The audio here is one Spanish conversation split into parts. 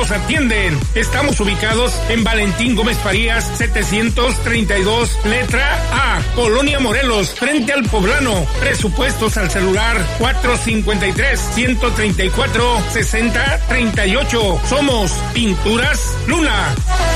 nos atienden. Estamos ubicados en Valentín Gómez Farías, 732, letra A, Colonia Morelos, frente al Poblano. Presupuestos al celular 453-134-6038. Somos Pinturas Luna.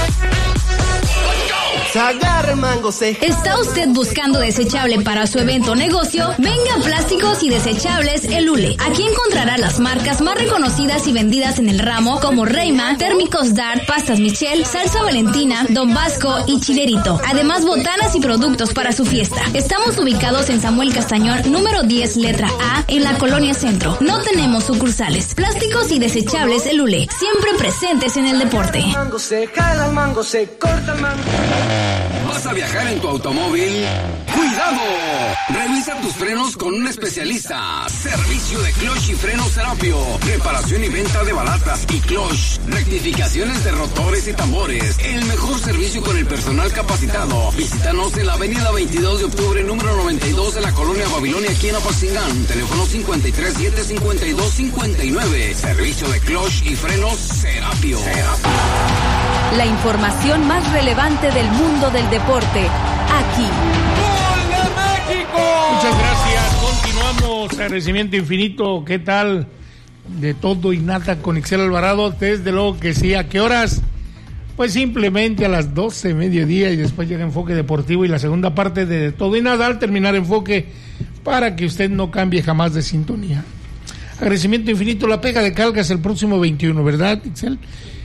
¿Está usted buscando desechable para su evento o negocio? Venga a Plásticos y Desechables El Ule. Aquí encontrará las marcas más reconocidas y vendidas en el ramo, como Reyma, Térmicos Dart, Pastas Michel, Salsa Valentina, Don Vasco y Chilerito. Además, botanas y productos para su fiesta. Estamos ubicados en Samuel Castañón, número 10, letra A, en la Colonia Centro. No tenemos sucursales. Plásticos y Desechables El Ule, siempre presentes en el deporte. El mango se jala, el mango se corta, el mango. ¿Vas a viajar en tu automóvil? ¡Cuidado! Revisa tus frenos con un especialista. Servicio de clutch y frenos Serapio. Reparación y venta de balatas y clutch. Rectificaciones de rotores y tambores. El mejor servicio con el personal capacitado. Visítanos en la avenida 22 de octubre, número 92 de la Colonia Babilonia, aquí en Apatzingán. Teléfono 537-5259. Servicio de clutch y frenos Serapio. La información más relevante del mundo del deporte, aquí. ¡Gol de México! Muchas gracias, continuamos. Agradecimiento infinito, ¿qué tal? De todo y nada con Ixel Alvarado, desde luego que sí. ¿A qué horas? Pues simplemente a las 12, mediodía, y después llega Enfoque Deportivo y la segunda parte de Todo y Nada al terminar Enfoque, para que usted no cambie jamás de sintonía. Agradecimiento infinito, la pega de Calgas el próximo 21, ¿verdad, Ixel?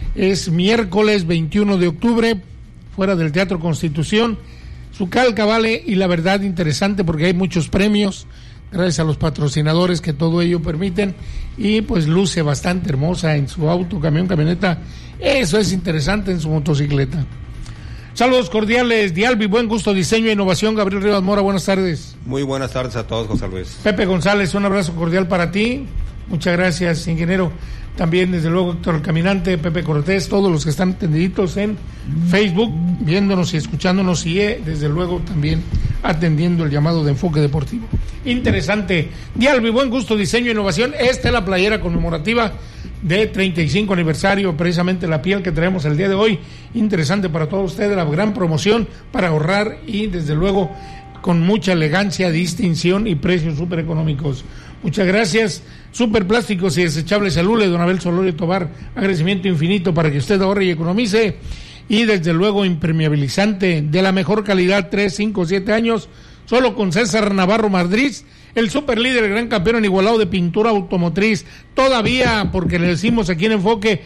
Es miércoles 21 de octubre, fuera del Teatro Constitución. Su calca vale, y la verdad interesante porque hay muchos premios, gracias a los patrocinadores que todo ello permiten, y pues luce bastante hermosa en su auto, camión, camioneta. Eso es interesante en su motocicleta. Saludos cordiales, Dialbi, Buen Gusto, Diseño e Innovación, Gabriel Rivas Mora, buenas tardes. Muy buenas tardes a todos, José Luis. Pepe González, un abrazo cordial para ti. Muchas gracias, ingeniero. También, desde luego, Héctor el Caminante, Pepe Cortés, todos los que están atendiditos en Facebook, viéndonos y escuchándonos, y desde luego también atendiendo el llamado de Enfoque Deportivo. Interesante. Dialbi, Buen Gusto, Diseño e Innovación. Esta es la playera conmemorativa de 35 aniversario, precisamente la piel que traemos el día de hoy. Interesante para todos ustedes, la gran promoción para ahorrar y, desde luego, con mucha elegancia, distinción y precios súper económicos. Muchas gracias. Super Plásticos y Desechables El Ule, Don Abel Solorio Tobar, agradecimiento infinito para que usted ahorre y economice. Y desde luego impermeabilizante de la mejor calidad, 3, 5, 7 años, solo con César Navarro Madrid, el super líder, el gran campeón igualado de pintura automotriz. Todavía, porque le decimos aquí en Enfoque,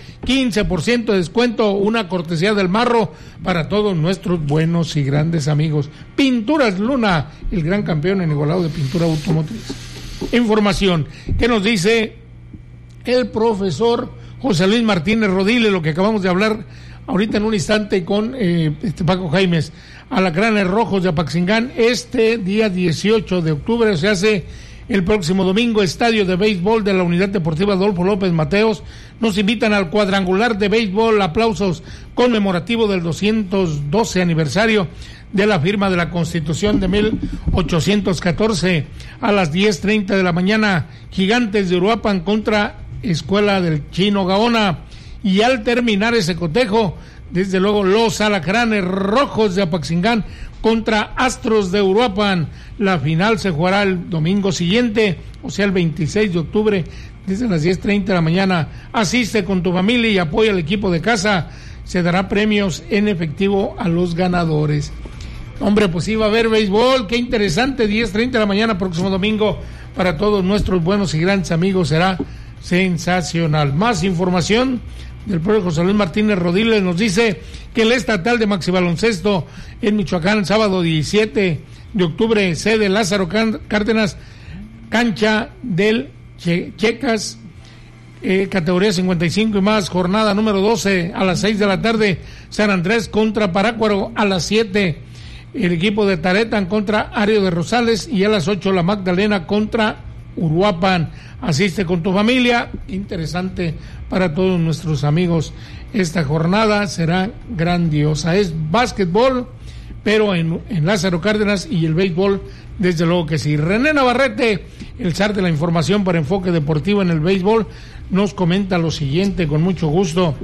15% de descuento, una cortesía del Marro para todos nuestros buenos y grandes amigos. Pinturas Luna, el gran campeón en igualado de pintura automotriz. Información que nos dice el profesor José Luis Martínez Rodile, lo que acabamos de hablar ahorita en un instante con Paco Jaimes. Alacranes Rojos de Apatzingán, este día 18 de octubre se hace el próximo domingo, estadio de béisbol de la Unidad Deportiva Adolfo López Mateos. Nos invitan al cuadrangular de béisbol, aplausos conmemorativo del 212 aniversario de la firma de la Constitución de 1814, a las 10:30 de la mañana, Gigantes de Uruapan contra Escuela del Chino Gaona, y al terminar ese cotejo, desde luego, los Alacranes Rojos de Apatzingán contra Astros de Uruapan. La final se jugará el domingo siguiente, o sea, el 26 de octubre, desde las 10:30 de la mañana. Asiste con tu familia y apoya al equipo de casa. Se dará premios en efectivo a los ganadores. Hombre, pues iba a haber béisbol, qué interesante, 10:30 de la mañana, próximo domingo, para todos nuestros buenos y grandes amigos, será sensacional. Más información del profesor José Luis Martínez Rodríguez nos dice que el estatal de Maxi Baloncesto en Michoacán, el sábado 17 de octubre, sede Lázaro Cárdenas, cancha del Checas, categoría 55 y más, jornada número 12, a las 6 de la tarde, San Andrés contra Parácuaro, a las 7 el equipo de Taretan contra Ario de Rosales, y a las 8 la Magdalena contra Uruapan. Asiste con tu familia, interesante para todos nuestros amigos. Esta jornada será grandiosa. Es básquetbol, pero en Lázaro Cárdenas, y el béisbol, desde luego que sí. René Navarrete, el zar de la información para Enfoque Deportivo en el béisbol, nos comenta lo siguiente con mucho gusto.